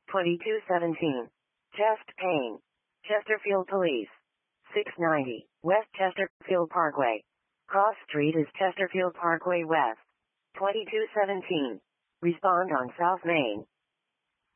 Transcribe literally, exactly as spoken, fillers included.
twenty-two seventeen. Chest pain. Chesterfield Police. six ninety. West Chesterfield Parkway. Cross Street is Chesterfield Parkway West. twenty-two seventeen. Respond on South Main.